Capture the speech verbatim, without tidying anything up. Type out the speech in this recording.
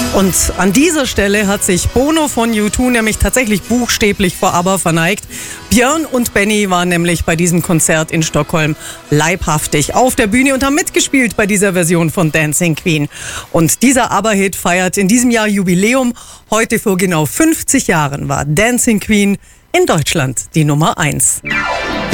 Und an dieser Stelle hat sich Bono von U zwei nämlich tatsächlich buchstäblich vor ABBA verneigt. Björn und Benny waren nämlich bei diesem Konzert in Stockholm leibhaftig auf der Bühne und haben mitgespielt bei dieser Version von Dancing Queen. Und dieser ABBA-Hit feiert in diesem Jahr Jubiläum. Heute vor genau fünfzig Jahren war Dancing Queen in Deutschland die Nummer eins.